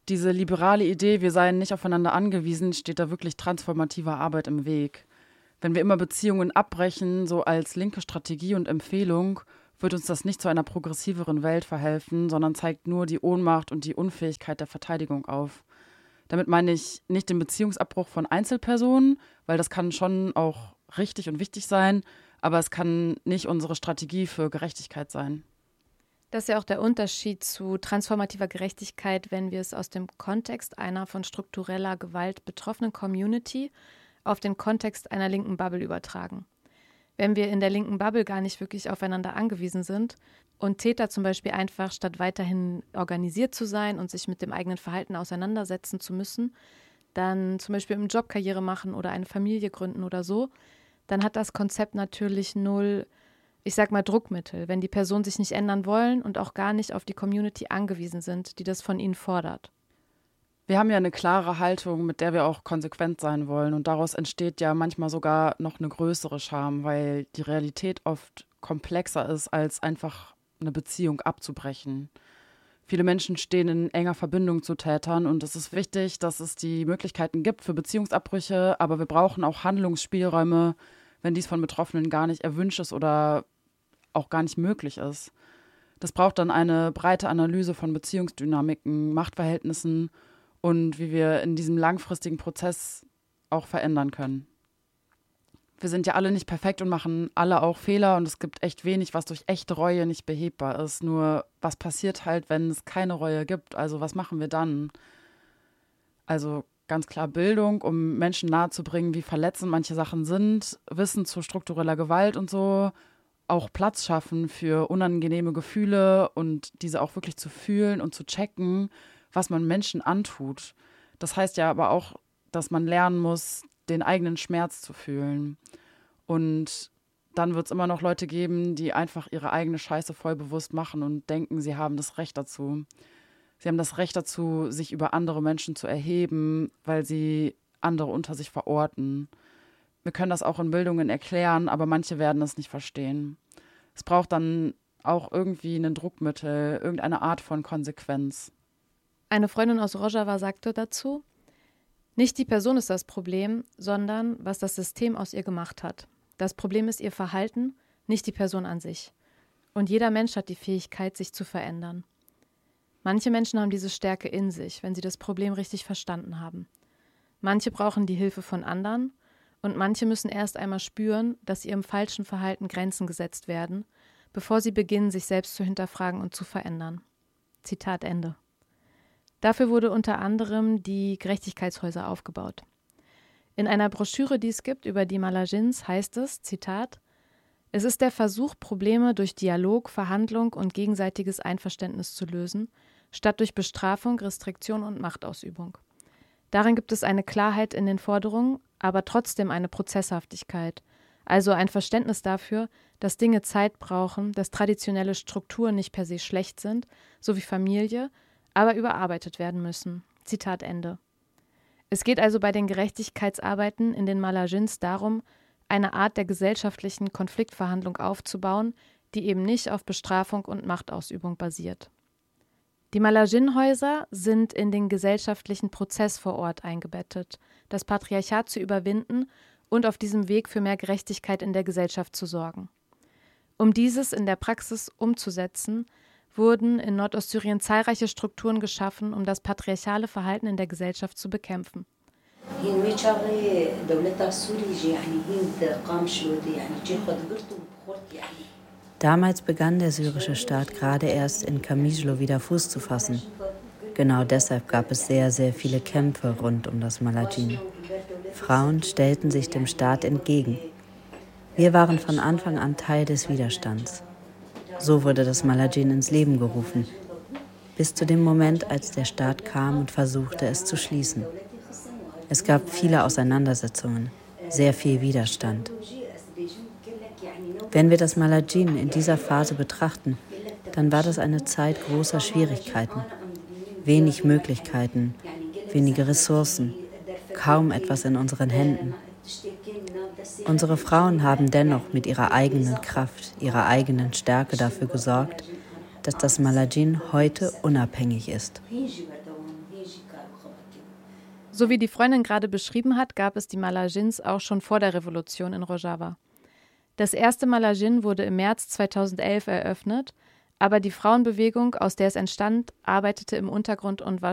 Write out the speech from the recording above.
diese liberale Idee, wir seien nicht aufeinander angewiesen, steht da wirklich transformativer Arbeit im Weg. Wenn wir immer Beziehungen abbrechen, so als linke Strategie und Empfehlung, wird uns das nicht zu einer progressiveren Welt verhelfen, sondern zeigt nur die Ohnmacht und die Unfähigkeit der Verteidigung auf. Damit meine ich nicht den Beziehungsabbruch von Einzelpersonen, weil das kann schon auch richtig und wichtig sein, aber es kann nicht unsere Strategie für Gerechtigkeit sein. Das ist ja auch der Unterschied zu transformativer Gerechtigkeit, wenn wir es aus dem Kontext einer von struktureller Gewalt betroffenen Community auf den Kontext einer linken Bubble übertragen. Wenn wir in der linken Bubble gar nicht wirklich aufeinander angewiesen sind und Täter zum Beispiel einfach, statt weiterhin organisiert zu sein und sich mit dem eigenen Verhalten auseinandersetzen zu müssen, dann zum Beispiel im Job Karriere machen oder eine Familie gründen oder so, dann hat das Konzept natürlich null, ich sag mal, Druckmittel, wenn die Personen sich nicht ändern wollen und auch gar nicht auf die Community angewiesen sind, die das von ihnen fordert. Wir haben ja eine klare Haltung, mit der wir auch konsequent sein wollen. Und daraus entsteht ja manchmal sogar noch eine größere Scham, weil die Realität oft komplexer ist, als einfach eine Beziehung abzubrechen. Viele Menschen stehen in enger Verbindung zu Tätern und es ist wichtig, dass es die Möglichkeiten gibt für Beziehungsabbrüche, aber wir brauchen auch Handlungsspielräume, wenn dies von Betroffenen gar nicht erwünscht ist oder auch gar nicht möglich ist. Das braucht dann eine breite Analyse von Beziehungsdynamiken, Machtverhältnissen und wie wir in diesem langfristigen Prozess auch verändern können. Wir sind ja alle nicht perfekt und machen alle auch Fehler und es gibt echt wenig, was durch echte Reue nicht behebbar ist. Nur was passiert halt, wenn es keine Reue gibt? Also was machen wir dann? Also ganz klar Bildung, um Menschen nahezubringen, wie verletzend manche Sachen sind, Wissen zu struktureller Gewalt und so, auch Platz schaffen für unangenehme Gefühle und diese auch wirklich zu fühlen und zu checken, was man Menschen antut. Das heißt ja aber auch, dass man lernen muss, den eigenen Schmerz zu fühlen. Und dann wird es immer noch Leute geben, die einfach ihre eigene Scheiße voll bewusst machen und denken, sie haben das Recht dazu. Sie haben das Recht dazu, sich über andere Menschen zu erheben, weil sie andere unter sich verorten. Wir können das auch in Bildungen erklären, aber manche werden es nicht verstehen. Es braucht dann auch irgendwie ein Druckmittel, irgendeine Art von Konsequenz. Eine Freundin aus Rojava sagte dazu: Nicht die Person ist das Problem, sondern was das System aus ihr gemacht hat. Das Problem ist ihr Verhalten, nicht die Person an sich. Und jeder Mensch hat die Fähigkeit, sich zu verändern. Manche Menschen haben diese Stärke in sich, wenn sie das Problem richtig verstanden haben. Manche brauchen die Hilfe von anderen und manche müssen erst einmal spüren, dass ihrem falschen Verhalten Grenzen gesetzt werden, bevor sie beginnen, sich selbst zu hinterfragen und zu verändern. Zitat Ende. Dafür wurde unter anderem die Gerechtigkeitshäuser aufgebaut. In einer Broschüre, die es gibt über die Malajins, heißt es, Zitat, es ist der Versuch, Probleme durch Dialog, Verhandlung und gegenseitiges Einverständnis zu lösen, statt durch Bestrafung, Restriktion und Machtausübung. Darin gibt es eine Klarheit in den Forderungen, aber trotzdem eine Prozesshaftigkeit, also ein Verständnis dafür, dass Dinge Zeit brauchen, dass traditionelle Strukturen nicht per se schlecht sind, so wie Familie, aber überarbeitet werden müssen. Zitat Ende. Es geht also bei den Gerechtigkeitsarbeiten in den Malajins darum, eine Art der gesellschaftlichen Konfliktverhandlung aufzubauen, die eben nicht auf Bestrafung und Machtausübung basiert. Die Malajin-Häuser sind in den gesellschaftlichen Prozess vor Ort eingebettet, das Patriarchat zu überwinden und auf diesem Weg für mehr Gerechtigkeit in der Gesellschaft zu sorgen. Um dieses in der Praxis umzusetzen, wurden in Nordostsyrien zahlreiche Strukturen geschaffen, um das patriarchale Verhalten in der Gesellschaft zu bekämpfen. Damals begann der syrische Staat gerade erst in Qamishlo wieder Fuß zu fassen. Genau deshalb gab es sehr, sehr viele Kämpfe rund um das Malajin. Frauen stellten sich dem Staat entgegen. Wir waren von Anfang an Teil des Widerstands. So wurde das Malajin ins Leben gerufen, bis zu dem Moment, als der Staat kam und versuchte, es zu schließen. Es gab viele Auseinandersetzungen, sehr viel Widerstand. Wenn wir das Malajin in dieser Phase betrachten, dann war das eine Zeit großer Schwierigkeiten. Wenig Möglichkeiten, wenige Ressourcen, kaum etwas in unseren Händen. Unsere Frauen haben dennoch mit ihrer eigenen Kraft, ihrer eigenen Stärke dafür gesorgt, dass das Malajin heute unabhängig ist. So wie die Freundin gerade beschrieben hat, gab es die Malajins auch schon vor der Revolution in Rojava. Das erste Malajin wurde im März 2011 eröffnet, aber die Frauenbewegung, aus der es entstand, arbeitete im Untergrund und war